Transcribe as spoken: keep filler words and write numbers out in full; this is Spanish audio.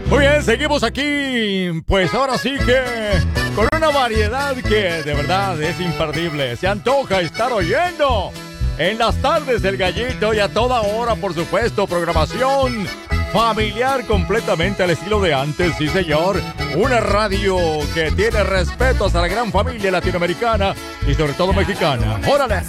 Muy bien, seguimos aquí. Pues ahora sí que con una variedad que de verdad es imperdible. Se antoja estar oyendo en las tardes del Gallito y a toda hora, por supuesto, programación familiar completamente al estilo de antes, sí señor. Una radio que tiene respeto hacia la gran familia latinoamericana y sobre todo mexicana. ¡Órale!